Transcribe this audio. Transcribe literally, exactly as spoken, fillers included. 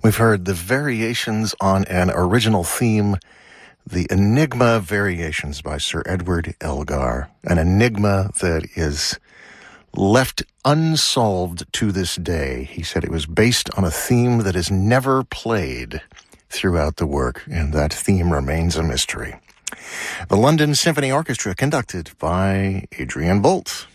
We've heard the variations on an original theme, the Enigma Variations by Sir Edward Elgar, an enigma that is left unsolved to this day. He said it was based on a theme that is never played throughout the work, and that theme remains a mystery. The London Symphony Orchestra, conducted by Adrian Bolt.